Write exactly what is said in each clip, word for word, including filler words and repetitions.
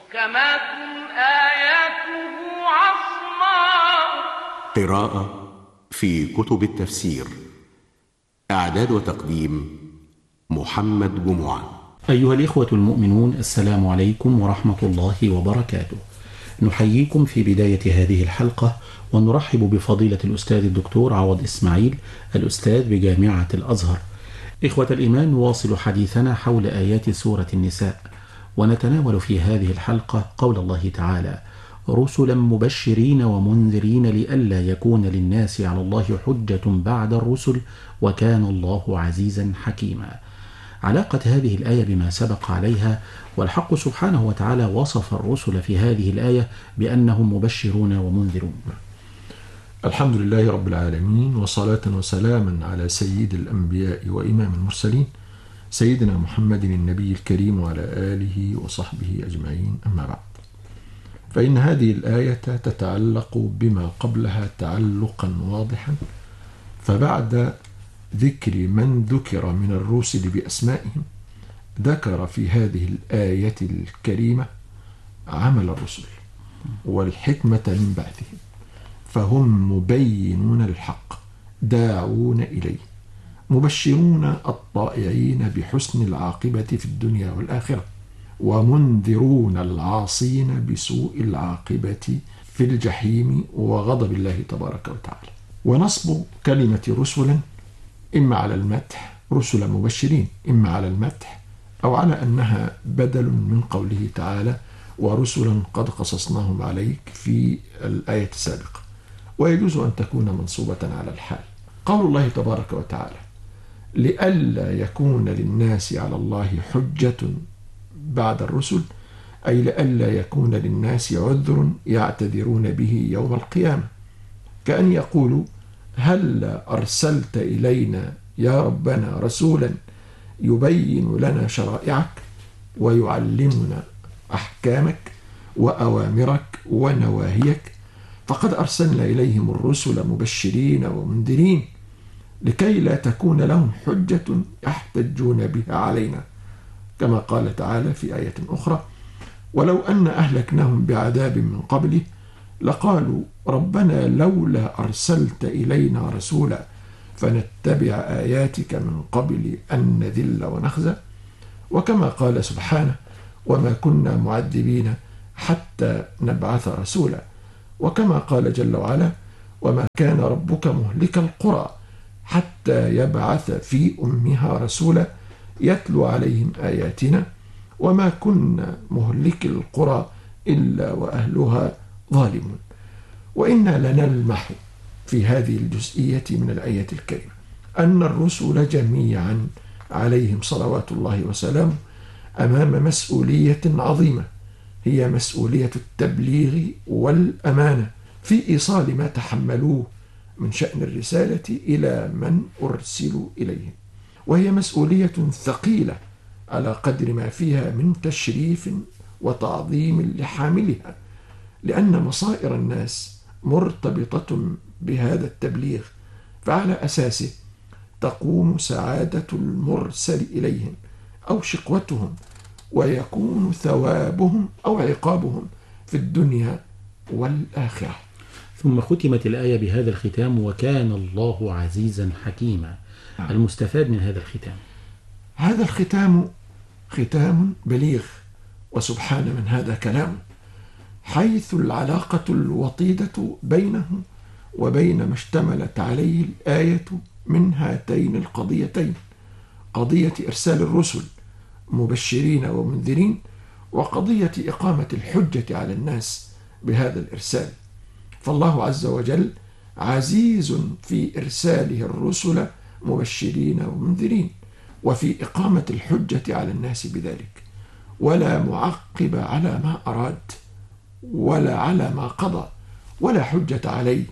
محكمات آياته عصماء. قراءة في كتب التفسير. إعداد وتقديم محمد جمعة. أيها الإخوة المؤمنون، السلام عليكم ورحمة الله وبركاته. نحييكم في بداية هذه الحلقة ونرحب بفضيلة الأستاذ الدكتور عوض إسماعيل، الأستاذ بجامعة الأزهر. إخوة الإيمان، نواصل حديثنا حول آيات سورة النساء، ونتناول في هذه الحلقة قول الله تعالى: رسلا مبشرين ومنذرين لئلا يكون للناس على الله حجة بعد الرسل وكان الله عزيزا حكيما. علاقة هذه الآية بما سبق عليها، والحق سبحانه وتعالى وصف الرسل في هذه الآية بأنهم مبشرون ومنذرون. الحمد لله رب العالمين، وصلاة وسلاما على سيد الأنبياء وإمام المرسلين سيدنا محمد النبي الكريم وعلى آله وصحبه أجمعين، أما بعد، فإن هذه الآية تتعلق بما قبلها تعلقا واضحا. فبعد ذكر من ذكر من الرسل بأسمائهم، ذكر في هذه الآية الكريمة عمل الرسل والحكمة من بعثهم، فهم مبينون للحق داعون إليه، مبشرون الطائعين بحسن العاقبة في الدنيا والآخرة، ومنذرون العاصين بسوء العاقبة في الجحيم وغضب الله تبارك وتعالى. ونصب كلمة رسلا إما على المدح، رسلا مبشرين، إما على المدح أو على أنها بدل من قوله تعالى: ورسلا قد قصصناهم عليك في الآية السابقة، ويجوز أن تكون منصوبة على الحال. قول الله تبارك وتعالى: لئلا يكون للناس على الله حجة بعد الرسل، أي لئلا يكون للناس عذر يعتذرون به يوم القيامة، كأن يقولوا: هل أرسلت إلينا يا ربنا رسولا يبين لنا شرائعك ويعلمنا أحكامك وأوامرك ونواهيك، فقد أرسلنا إليهم الرسل مبشرين ومنذرين لكي لا تكون لهم حجة يحتجون بها علينا، كما قال تعالى في آية أخرى: ولو أن أهلكناهم بعذاب من قبله لقالوا ربنا لولا أرسلت إلينا رسولا فنتبع آياتك من قبل أن نذل ونخزى. وكما قال سبحانه: وما كنا معذبين حتى نبعث رسولا. وكما قال جل وعلا: وما كان ربك مهلك القرى حتى يبعث في أمها رسولا يتلو عليهم آياتنا وما كنا مهلك القرى إلا وأهلها ظالمون. وإنا لنلمح في هذه الجزئية من الآية الكريمة أن الرسل جميعا عليهم صلوات الله وسلامه أمام مسؤولية عظيمة، هي مسؤولية التبليغ والأمانة في إيصال ما تحملوه من شأن الرسالة إلى من أرسلوا إليهم، وهي مسؤولية ثقيلة على قدر ما فيها من تشريف وتعظيم لحاملها، لأن مصائر الناس مرتبطة بهذا التبليغ، فعلى أساسه تقوم سعادة المرسل إليهم أو شقوتهم، ويكون ثوابهم أو عقابهم في الدنيا والآخرة. ثم ختمت الآية بهذا الختام: وكان الله عزيزا حكيما. المستفاد من هذا الختام: هذا الختام ختام بليغ، وسبحان من هذا كلامه، حيث العلاقة الوطيدة بينه وبين ما اشتملت عليه الآية من هاتين القضيتين: قضية إرسال الرسل مبشرين ومنذرين، وقضية إقامة الحجة على الناس بهذا الإرسال. فالله عز وجل عزيز في إرساله الرسل مبشرين ومنذرين، وفي إقامة الحجة على الناس بذلك، ولا معقب على ما أراد ولا على ما قضى ولا حجة عليه.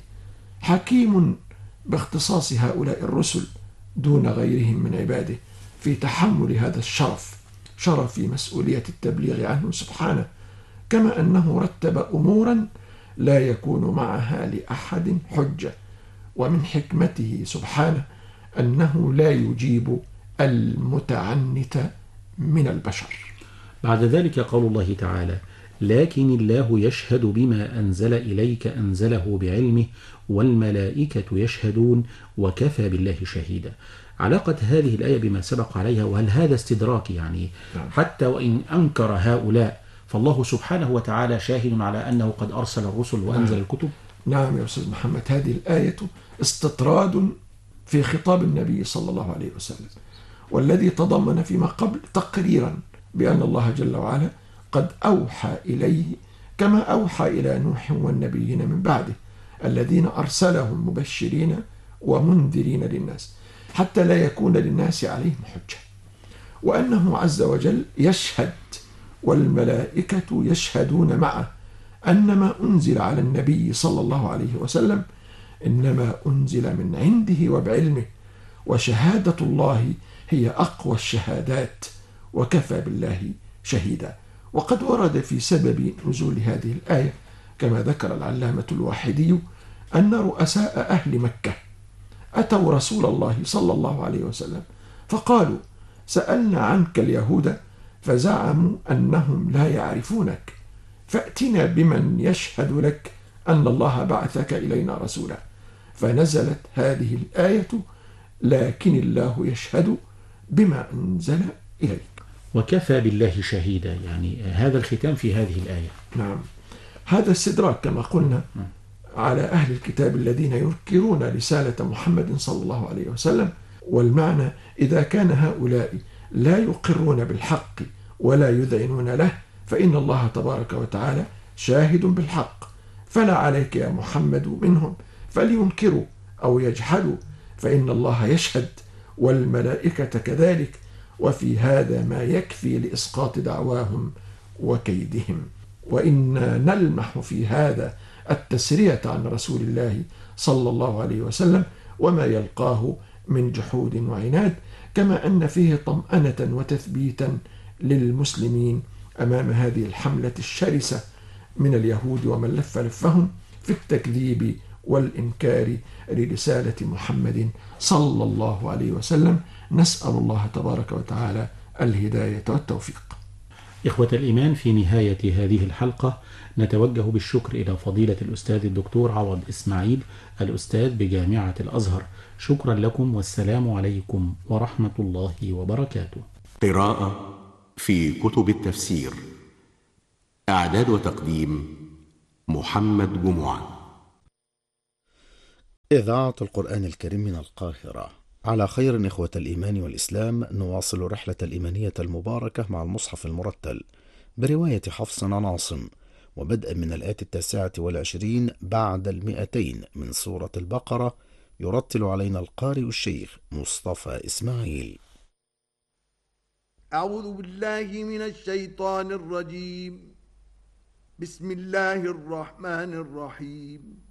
حكيم باختصاص هؤلاء الرسل دون غيرهم من عباده في تحمل هذا الشرف، شرف مسؤولية التبليغ عنه سبحانه، كما أنه رتب أمورا لا يكون معها لأحد حجة. ومن حكمته سبحانه أنه لا يجيب المتعنت من البشر. بعد ذلك قول الله تعالى: لكن الله يشهد بما أنزل إليك أنزله بعلمه والملائكة يشهدون وكفى بالله شهيدا. علاقة هذه الآية بما سبق عليها، وهل هذا استدراك يعني حتى وإن أنكر هؤلاء فالله سبحانه وتعالى شاهد على أنه قد أرسل الرسل وأنزل نعم. الكتب؟ نعم يا أستاذ محمد، هذه الآية استطراد في خطاب النبي صلى الله عليه وسلم، والذي تضمن فيما قبل تقريرا بأن الله جل وعلا قد أوحى إليه كما أوحى إلى نوح والنبيين من بعده الذين أرسلهم مبشرين ومنذرين للناس حتى لا يكون للناس عليهم حجة، وأنه عز وجل يشهد والملائكة يشهدون معه أن ما أنزل على النبي صلى الله عليه وسلم إنما أنزل من عنده وبعلمه، وشهادة الله هي أقوى الشهادات وكفى بالله شهيدا. وقد ورد في سبب نزول هذه الآية كما ذكر العلامة الواحدي أن رؤساء أهل مكة أتوا رسول الله صلى الله عليه وسلم فقالوا: سألنا عنك اليهود فزعموا أنهم لا يعرفونك، فأتنا بمن يشهد لك أن الله بعثك إلينا رسولا. فنزلت هذه الآية: لكن الله يشهد بما أنزل إليك وكفى بالله شهيدا، يعني هذا الختام في هذه الآية. نعم، هذا استدراك كما قلنا على أهل الكتاب الذين ينكرون رسالة محمد صلى الله عليه وسلم. والمعنى إذا كان هؤلاء لا يقرون بالحق ولا يذعنون له فإن الله تبارك وتعالى شاهد بالحق، فلا عليك يا محمد منهم فلينكروا أو يجحدوا، فإن الله يشهد والملائكة كذلك، وفي هذا ما يكفي لإسقاط دعواهم وكيدهم. وإنا نلمح في هذا التسرية عن رسول الله صلى الله عليه وسلم وما يلقاه من جحود وعناد، كما أن فيه طمأنة وتثبيتا للمسلمين أمام هذه الحملة الشرسة من اليهود ومن لف لفهم في التكذيب والإنكار لرسالة محمد صلى الله عليه وسلم. نسأل الله تبارك وتعالى الهداية والتوفيق. إخوة الإيمان، في نهاية هذه الحلقة نتوجه بالشكر إلى فضيلة الأستاذ الدكتور عوض إسماعيل الأستاذ بجامعة الأزهر. شكرا لكم والسلام عليكم ورحمة الله وبركاته. قراءة في كتب التفسير. إعداد وتقديم محمد جمعان. إذاعة القرآن الكريم من القاهرة. على خير إخوة الإيمان والإسلام، نواصل رحلة الإيمانية المباركة مع المصحف المرتل برواية حفص عن عاصم، وبدءا من الآية التاسعة والعشرين بعد المئتين من سورة البقرة، يرتل علينا القارئ الشيخ مصطفى إسماعيل. أعوذ بالله من الشيطان الرجيم. بسم الله الرحمن الرحيم.